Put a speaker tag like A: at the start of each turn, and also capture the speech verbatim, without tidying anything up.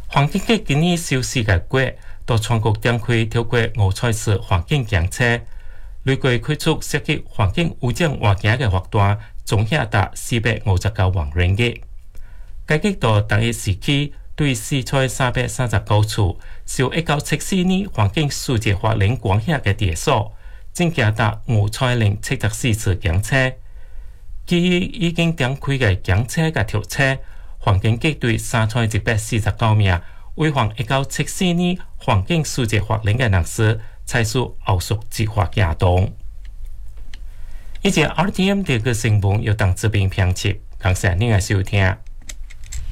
A: 环境局今年首四个月，到全国展开透过五彩式环境检测，累计开出涉及环境污染活动的罚单，总额达四百五十九万元嘅。该局到同一时期，对四千三百三十九处受一九七四年环境数值法令管辖的地所，增加达五千零七十四次检测。基于已经展开的检测和调查，环境局对三千一百四十九名违反一九七四年环境数值法令的人士，采取后续执法行动。以前 R T M 这个新闻由邓志斌编辑，感谢您的收听。